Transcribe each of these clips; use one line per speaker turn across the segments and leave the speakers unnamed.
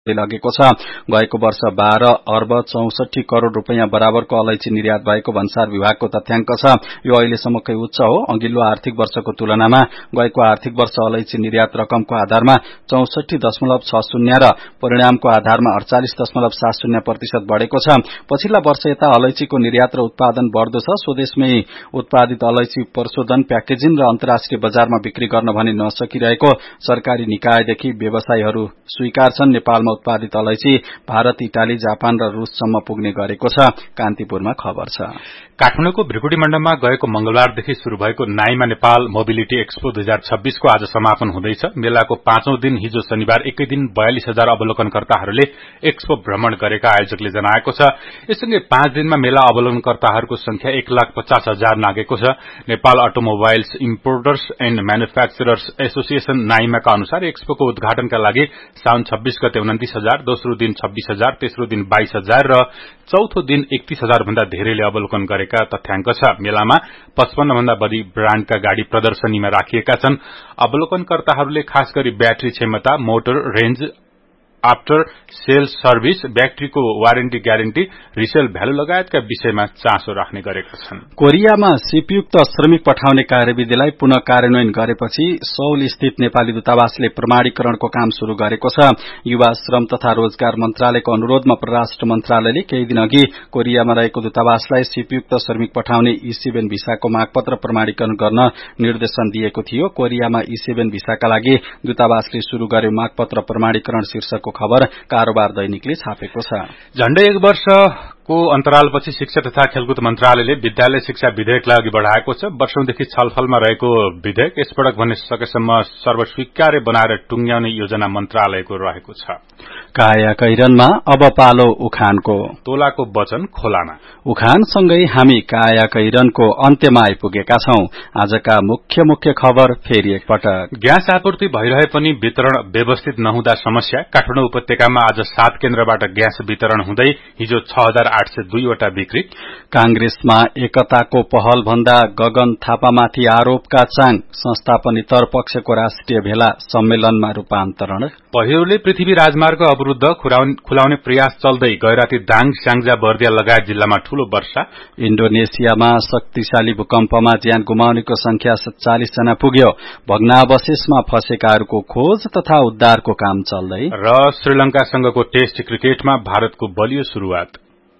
लगेको छ। गएको वर्ष 12 अर्ब 64 करोड़ रुपैयाँ बराबरको अलैंची निर्यात भएको भन्सार विभागको तथ्याङ्क छ। यो अहिलेसम्मकै उच्च हो। अघिल्लो आर्थिक वर्षको तुलनामा गएको आर्थिक वर्ष अलैंची निर्यात रकमको आधारमा 64.60 र परिणामको आधारमा 48.70% बढ़ेको छ। पछिल्ला वर्ष यता अलैंचीको निर्यात र उत्पादन बढ़दो छ। स्वदेशमै उत्पादित अलैंची प्रशोधन, प्याकेजिङ र अन्तर्राष्ट्रिय बजारमा बिक्री गर्न भने नसकिरहेको सरकारी निकायदेखि व्यवसायीहरू स्वीकार छन्। नेपालमा उत्पादित अलैंची भारत, इटाली, जापान र रूससम्म पुग्ने गरेको छ। कान्तिपुरमा खबर छ।
काठमाडौँको भ्रिकुटी मण्डपमा गएको मंगलबारदेखि शुरू भएको नाइमा नेपाल मोबिलिटी एक्सपो 2026 को आज समापन हुँदैछ। मेलाको 5औं दिन हिजो शनिबार एकै दिन 42,000 अवलोकनकर्ताहरूले एक्सपो भ्रमण गरेका आयोजकले जनाएको छ। यससँगै 5 दिनमा मेला अवलोकनकर्ताहरूको संख्या 1,50,000 नागेको छ। Nepal automobiles importers and manufacturers association नाइमाका अनुसार एक्सपोको उद्घाटनका लागि साउन 26 गते 29,000, दोस्रो दिन 26,000, तेस्रो दिन 22,000 र चौथो दिन 31,000 भन्दा धेरैले अवलोकन गरेका तथ्याङ्क छ। मेलामा 55 भन्दा बढी ब्राण्डका गाड़ी प्रदर्शनीमा राखिएका छन्। अवलोकनकर्ताहरूले खास गरी ब्याट्री क्षमता, motor range, after sale service, ब्याट्रीको warranty guarantee, resale value लगायतका विषयमा चासो राख्ने गरेका छन्।
कोरियामा सीपयुक्त श्रमिक पठाउने कार्यविधिलाई पुनः कार्यान्वयन गरेपछि सौल स्थित नेपाली दूतावासले प्रमाणीकरणको काम शुरू गरेको छ। युवा श्रम तथा रोजगार मन्त्रालयको अनुरोधमा परराष्ट्र मन्त्रालयले केही दिन अघि कोरियामा रहेको दूतावासलाई सीपयुक्त श्रमिक पठाउने E7 भिसाको मागपत्र प्रमाणीकरण गर्न निर्देशन दिएको थियो। कोरियामा E7 भिसाका लागि दूतावासले शुरू गर्यो मागपत्र प्रमाणीकरण शीर्षकको खबर कारोबार दैनिकले छापेको छ।
झण्डै एक वर्षको अन्तरालपछि शिक्षा तथा खेलकुद मन्त्रालयले विद्यालय शिक्षा विधेयकलाई अघि बढ़ाएको छ। वर्षौंदेखि छलफलमा रहेको विधेयक यसपटक भने सकेसम्म सर्वस्वीकार्य बनाएर टुंग्याउने योजना मन्त्रालयको रहेको छ।
काया कैरनमा अब पालो उखानको।
तोलाको वचन खोलामा।
उखानसँगै हामी काया कैरनको अन्त्यमा आइपुगेका छौं। आजका मुख्य खबर फेरि एकपटक।
ग्यास आपूर्ति भइरहे पनि वितरण व्यवस्थित नहुँदा समस्या। काठमाडौँ उपत्यकामा आज 7 केन्द्रबाट ग्यास वितरण हुँदै हिजो 6,802 वटा बिक्री।
कांग्रेसमा एकताको पहल भन्दा गगन थापामाथि आरोपका चाङ। संस्थापनेतर पक्षको राष्ट्रिय भेला सम्मेलनमा रूपान्तरण।
पहिरोले पृथ्वी राजमार्ग अवरुद्ध खुलाउने प्रयास चल्दै गैराती दाङ, स्याङ्जा, बर्दिया लगायत जिल्लामा ठूलो वर्षा।
इण्डोनेसियामा शक्तिशाली भूकम्पमा ज्यान गुमाउनेको संख्या 47 जना पुग्यो। भग्नावशेषमा फँसेकाहरूको खोज तथा उद्धारको काम चल्दै।
र श्रीलंकासँगको टेस्ट क्रिकेटमा भारतको बलियो शुरूआत।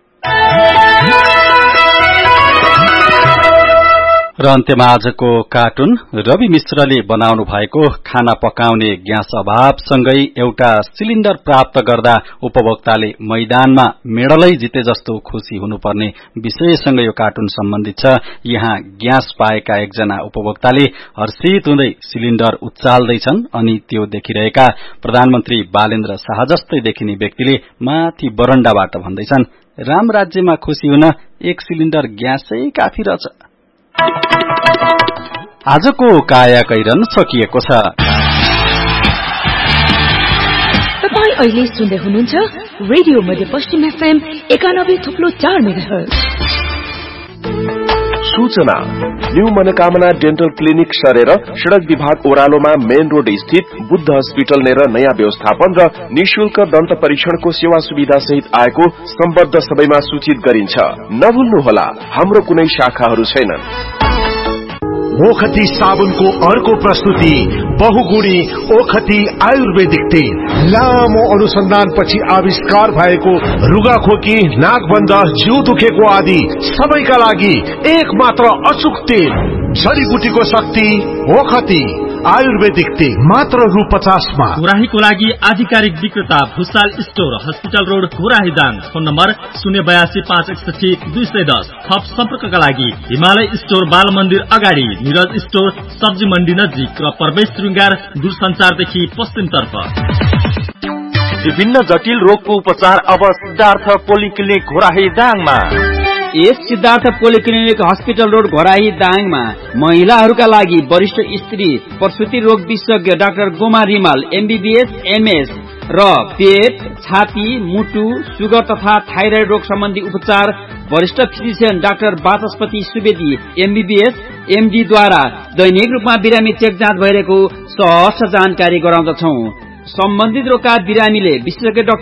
र अन्त्यमा आजको कार्टुन। रवि मिश्रले बनाउनु भएको खाना पकाउने ग्यास अभावसँगै एउटा सिलिण्डर प्राप्त गर्दा उपभोक्ताले मैदानमा मेडलै जिते जस्तो खुशी हुनुपर्ने विषयसँग यो कार्टुन सम्बन्धित छ। यहाँ ग्यास पाएका एकजना उपभोक्ताले हर्षित हुँदै सिलिण्डर उचाल्दैछन् अनि त्यो देखिरहेका प्रधानमन्त्री बालेन्द्र शाह जस्तै देखिने व्यक्तिले माथि बरण्डाबाट भन्दैछन्, राम राज्यमा खुशी हुन एक सिलिण्डर ग्यासै काफी रहेछ। आजको काया कैरन सकिएको छ।
तपाई अहिले सुन्दै हुनुहुन्छ रेडियो मध्यपश्चिम FM 91.4 मेगाहर्ज।
सूचना न्यू मनोकामना डेन्टल क्लिनिक सरेर सड़क विभाग ओह्रालोमा मेन रोड स्थित बुद्ध हस्पिटल नेर नयाँ व्यवस्थापन र निशुल्क दन्त परीक्षणको सेवा सुविधा सहित आएको सम्बद्ध सबैमा सूचित गरिन्छ। नभुल्नुहोला, हाम्रो कुनै शाखाहरू छैनन्।
ओखती साबुनको अर्को प्रस्तुति बहुगुणी ओखती आयुर्वेदिक तेल। लामो अनुसन्धानपछि आविष्कार भएको रुगाखोकी, नाकबन्ध, जिउ दुखेको आदि सबैका लागि एक मात्र अचूक तेल। जडीबुटीको शक्ति ओखती आयुर्वेदिक तेल मात्र रु 50 मा।
घोराहीको लागि आधिकारिक विक्रेता Bhusal store, hospital road, Ghorahi Dang. Phone number 082 561 210। थप सम्पर्कका लागि हिमालय स्टोर, बाल मन्दिर अगाडि, निरज स्टोर, सब्जी मण्डी नजिक र प्रवेश श्रृंगार दूरसञ्चारदेखि पश्चिमतर्फ।
विभिन्न जटिल रोगको उपचार अब सिद्धार्थ पोलिक्लिनिक घोराही दाङमा।
यस Siddhartha polyclinic hospital road Ghorahi दाङमा महिलाहरूका लागि वरिष्ठ स्त्री प्रसुति रोग विशेषज्ञ doctor Goma Rimal MBBS MS र पेट, छाती, मुटु, सुगर तथा थाइराइड रोग सम्बन्धी उपचार वरिष्ठ फिजिशियन डाक्टर वाचस्पति सुवेदी MBBS MD द्वारा दैनिक रूपमा बिरामी चेक जाँच भइरहेको सहर्ष जानकारी गराउँदछौ। सम्बन्धित रोगका बिरामीले विशेषज्ञ